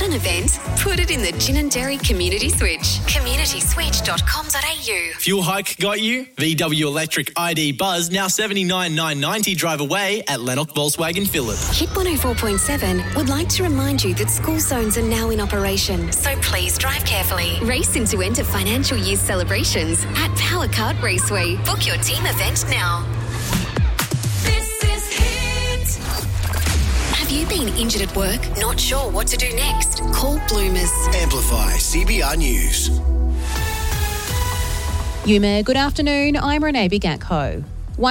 an event? Put it in the Ginninderry Community Switch. communityswitch.com.au. Fuel hike got you? VW Electric ID Buzz now $79,990 drive away at Lennox Volkswagen Phillip. Hit 104.7 would like to remind you that school zones are now in operation, so please drive carefully. Race in to enter financial year celebrations at Power Kart Raceway. Book your team event now. This is Hit. Have you been injured at work? Not sure what to do next? Call Bloomers. Amplify CBR News. Yuma, good afternoon. I'm Renee Bigatko.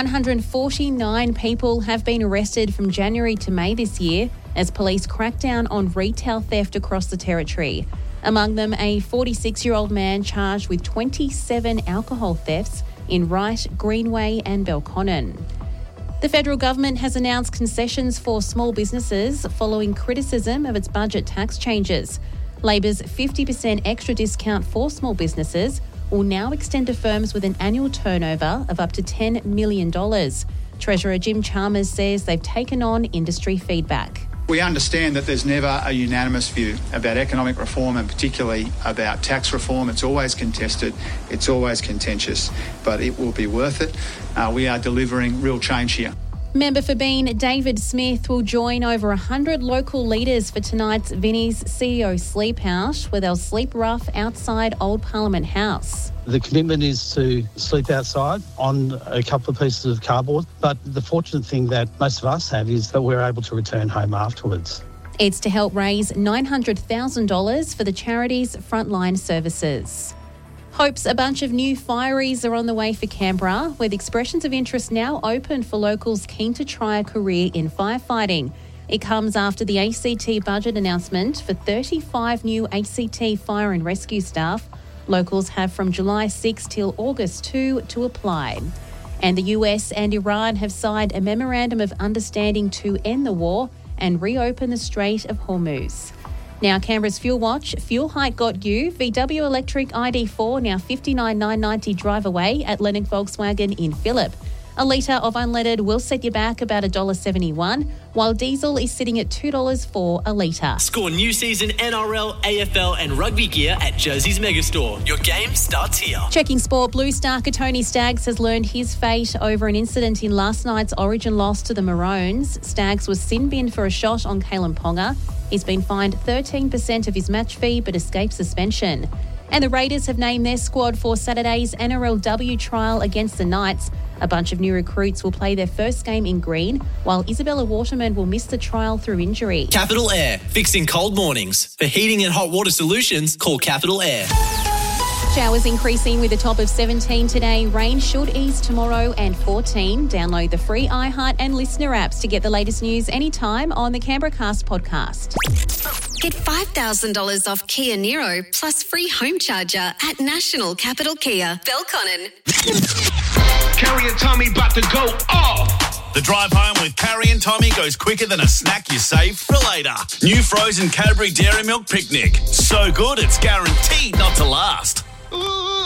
149 people have been arrested from January to May this year as police crack down on retail theft across the territory. Among them, a 46-year-old man charged with 27 alcohol thefts in Wright, Greenway and Belconnen. The federal government has announced concessions for small businesses following criticism of its budget tax changes. Labor's 50% extra discount for small businesses will now extend to firms with an annual turnover of up to $10 million. Treasurer Jim Chalmers says they've taken on industry feedback. We understand that there's never a unanimous view about economic reform and particularly about tax reform. It's always contested, it's always contentious, but it will be worth it. We are delivering real change here. Member for Bean David Smith will join over 100 local leaders for tonight's Vinnie's CEO Sleep Out, where they'll sleep rough outside Old Parliament House. The commitment is to sleep outside on a couple of pieces of cardboard, but the fortunate thing that most of us have is that we're able to return home afterwards. It's to help raise $900,000 for the charity's frontline services. Hopes a bunch of new fireys are on the way for Canberra, with expressions of interest now open for locals keen to try a career in firefighting. It comes after the ACT budget announcement for 35 new ACT fire and rescue staff. Locals have from July 6 till August 2 to apply. And the US and Iran have signed a memorandum of understanding to end the war and reopen the Strait of Hormuz. Now, Canberra's Fuel Watch. Fuel hike got you. VW Electric ID4 now $59,990 drive away at Lennox Volkswagen in Phillip. A litre of unleaded will set you back about $1.71, while diesel is sitting at $2 for a litre. Score new season NRL, AFL and rugby gear at Jersey's Megastore. Your game starts here. Checking sport, Blue Star Tony Staggs has learned his fate over an incident in last night's Origin loss to the Maroons. Staggs was sin-binned for a shot on Kalen Ponga. He's been fined 13% of his match fee but escaped suspension. And the Raiders have named their squad for Saturday's NRLW trial against the Knights. A bunch of new recruits will play their first game in green, while Isabella Waterman will miss the trial through injury. Capital Air, fixing cold mornings. For heating and hot water solutions, call Capital Air. Showers increasing with a top of 17 today. Rain should ease tomorrow and 14. Download the free iHeart and Listener apps to get the latest news anytime on the Canberra Cast podcast. Get $5,000 off Kia Niro plus free home charger at National Capital Kia, Belconnen. Carrie and Tommy about to go off. The drive home with Carrie and Tommy goes quicker than a snack you save for later. New frozen Cadbury Dairy Milk Picnic. So good it's guaranteed not to last. Ooh.